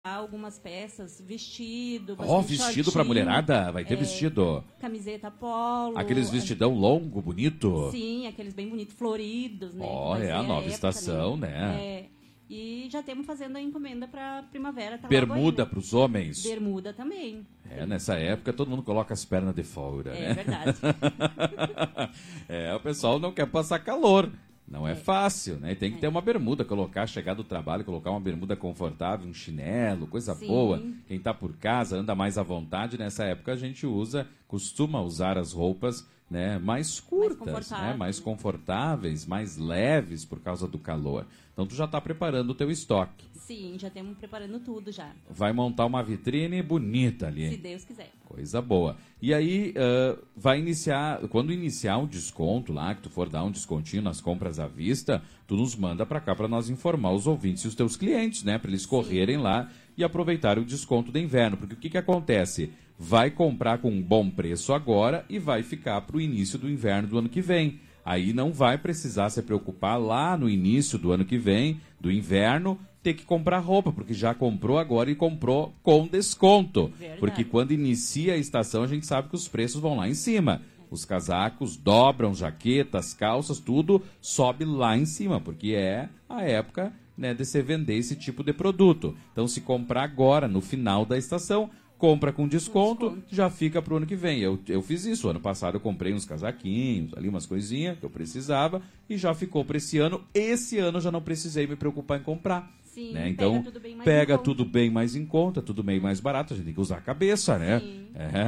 algumas peças, vestido, Vestido pra mulherada? Vai ter vestido? Camiseta polo. Aqueles vestidão longo, bonito? Sim, aqueles bem bonitos, floridos, né? É a nova estação, né? E já temos fazendo a encomenda pra primavera. Tá Bermuda né? pros homens? Bermuda também. Nessa época todo mundo coloca as pernas de fora, né? É verdade. O pessoal não quer passar calor. Não é fácil, né? Tem que ter uma bermuda, chegar do trabalho, colocar uma bermuda confortável, um chinelo, coisa boa. Quem tá por casa anda mais à vontade. Nessa época a gente costuma usar as roupas, né, mais curtas, né, mais confortáveis, mais leves por causa do calor. Então tu já tá preparando o teu estoque. Sim, já estamos preparando tudo já. Vai montar uma vitrine bonita ali. Se Deus quiser. Coisa boa. E aí, vai iniciar, quando iniciar o desconto lá, que tu for dar um descontinho nas compras à vista, tu nos manda pra cá pra nós informar os ouvintes e os teus clientes, né? Pra eles correrem lá e aproveitarem o desconto de inverno. Porque o que acontece? Vai comprar com um bom preço agora e vai ficar pro início do inverno do ano que vem. Aí não vai precisar se preocupar lá no início do ano que vem, do inverno, ter que comprar roupa, porque já comprou agora e comprou com desconto. Verdade. Porque quando inicia a estação, a gente sabe que os preços vão lá em cima. Os casacos dobram, jaquetas, calças, tudo sobe lá em cima, porque é a época, né, de se vender esse tipo de produto. Então, se comprar agora, no final da estação, compra com desconto, já fica pro ano que vem. Eu fiz isso. Ano passado eu comprei uns casaquinhos, ali umas coisinhas que eu precisava e já ficou para esse ano. Esse ano eu já não precisei me preocupar em comprar. Sim, né? Então, pega tudo bem mais em conta, tudo bem mais barato. A gente tem que usar a cabeça, né? Sim.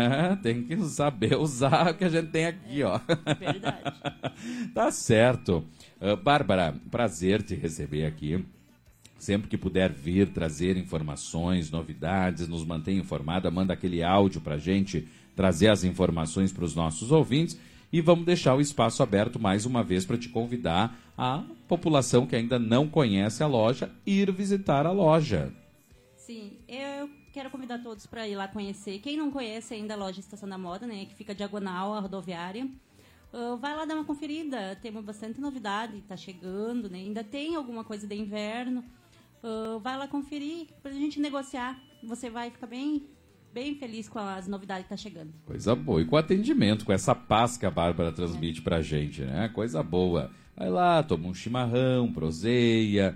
Tem que saber usar o que a gente tem aqui, ó. Verdade. Tá certo. Bárbara, prazer te receber aqui. Sempre que puder vir trazer informações, novidades, nos mantém informada, manda aquele áudio pra gente trazer as informações para os nossos ouvintes. E vamos deixar o espaço aberto mais uma vez para te convidar a população que ainda não conhece a loja ir visitar a loja. Sim, eu quero convidar todos para ir lá conhecer. Quem não conhece ainda a loja Estação da Moda, né, que fica diagonal à rodoviária, vai lá dar uma conferida. Temos bastante novidade, está chegando, né? Ainda tem alguma coisa de inverno. Vai lá conferir para a gente negociar. Você vai ficar bem feliz com as novidades que estão chegando. Coisa boa. E com o atendimento, com essa paz que a Bárbara transmite pra gente, né? Coisa boa. Vai lá, toma um chimarrão, proseia,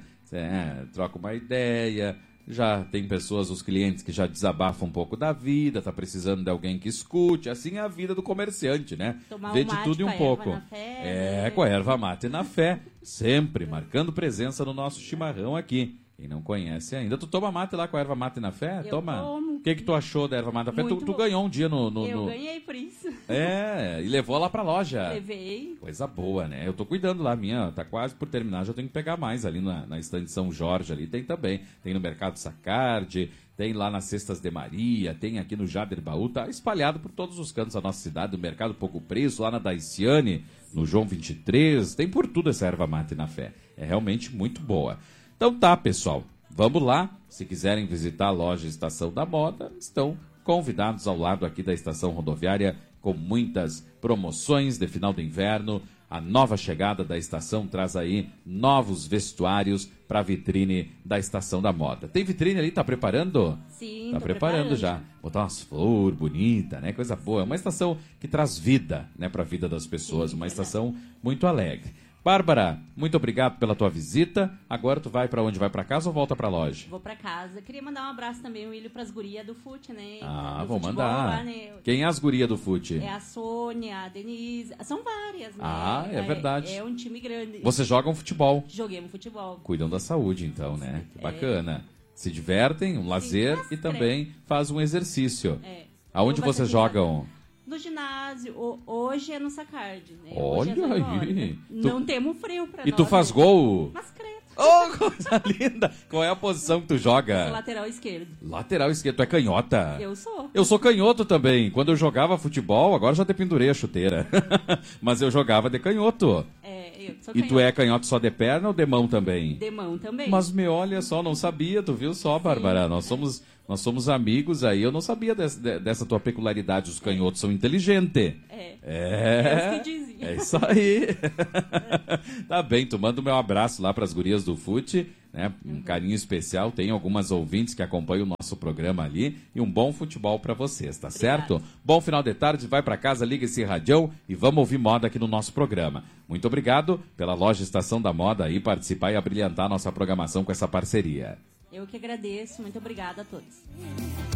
troca uma ideia. Já tem pessoas, os clientes, que já desabafam um pouco da vida, tá precisando de alguém que escute. Assim é a vida do comerciante, né? Tomar Vê um de mate tudo e com um a pouco. erva na fé, Com a erva mate na fé. Sempre marcando presença no nosso chimarrão aqui. Quem não conhece ainda. Tu toma mate lá com a erva mate na fé? Eu Toma. tomo. O que tu achou da erva mate na fé? Muito Tu ganhou um dia no... Eu ganhei por isso. E levou lá pra loja. Levei. Coisa boa, né? Eu tô cuidando lá, minha tá quase por terminar, já tenho que pegar mais ali na estande São Jorge, ali tem também. Tem no Mercado Sacard, tem lá nas Cestas de Maria, tem aqui no Jaderbaú, tá espalhado por todos os cantos da nossa cidade, no Mercado Pouco Preço, lá na Daiciane, no João 23, tem por tudo essa erva mate na fé. É realmente muito boa. Então tá, pessoal. Vamos lá, se quiserem visitar a loja Estação da Moda, estão convidados ao lado aqui da estação rodoviária, com muitas promoções de final do inverno. A nova chegada da estação traz aí novos vestuários para a vitrine da Estação da Moda. Tem vitrine ali, tá preparando? Sim, tá preparando já. Botar umas flores bonitas, né? Coisa boa. É uma estação que traz vida, né, para a vida das pessoas. Uma estação muito alegre. Bárbara, muito obrigado pela tua visita. Agora tu vai pra onde? Vai pra casa ou volta pra loja? Vou pra casa. Queria mandar um abraço também, William, pras gurias do fute, né? Vou mandar. Lá, né? Quem é as gurias do fute? É a Sônia, a Denise. São várias, né? É verdade. É um time grande. Vocês jogam futebol? Joguemos futebol. Cuidam da saúde, então, né? Que bacana. Se divertem, um lazer e também faz um exercício. Aonde vocês jogam? No ginásio, hoje é no Sacard, né? Olha aí! Não temos frio pra nós. E tu faz gol? Mas credo. Oh, coisa linda! Qual é a posição que tu joga? Lateral esquerdo. Lateral esquerdo. Tu é canhota? Eu sou. Eu sou canhoto também. Quando eu jogava futebol, agora já te pendurei a chuteira. Mas eu jogava de canhoto. Eu sou canhoto. E tu é canhoto só de perna ou de mão também? De mão também. Mas me olha só, não sabia, tu viu só, Bárbara? Nós somos Nós somos amigos aí, eu não sabia dessa tua peculiaridade. Os canhotos são inteligentes. É os que dizem. É isso aí. Tá bem, tu manda o meu abraço lá para as gurias do fute, né? Um carinho especial. Tem algumas ouvintes que acompanham o nosso programa ali. E um bom futebol para vocês, tá certo? Bom final de tarde, vai para casa, liga esse radião e vamos ouvir moda aqui no nosso programa. Muito obrigado pela loja Estação da Moda aí participar e abrilhantar a nossa programação com essa parceria. Eu que agradeço. Muito obrigada a todos.